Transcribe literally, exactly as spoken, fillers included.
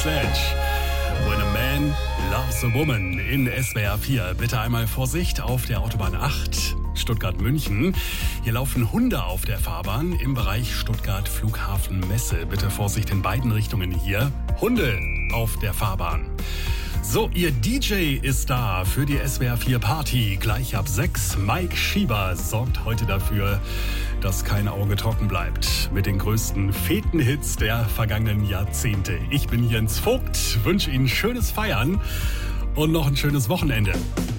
Sledge. When a man loves a woman in S W R vier. Bitte einmal Vorsicht auf der Autobahn acht, Stuttgart-München. Hier laufen Hunde auf der Fahrbahn im Bereich Stuttgart-Flughafen-Messe. Bitte Vorsicht in beiden Richtungen hier. Hunde auf der Fahrbahn. So, Ihr D J ist da für die S W R vier Party. Gleich ab sechs. Mike Schieber sorgt heute dafür, dass kein Auge trocken bleibt. Mit den größten Fetenhits der vergangenen Jahrzehnte. Ich bin Jens Vogt, wünsche Ihnen schönes Feiern und noch ein schönes Wochenende.